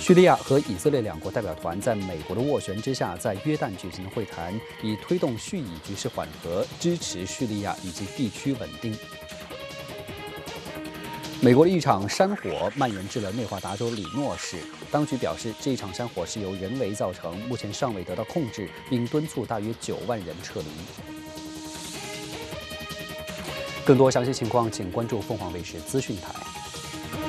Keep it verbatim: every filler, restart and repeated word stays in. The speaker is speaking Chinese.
叙利亚和以色列两国代表团在美国的斡旋之下，在约旦举行了会谈，以推动叙以局势缓和，支持叙利亚以及地区稳定。美国的一场山火蔓延至了内华达州里诺市，当局表示，这一场山火是由人为造成，目前尚未得到控制，并敦促大约九万人撤离。更多详细情况，请关注凤凰卫视资讯台。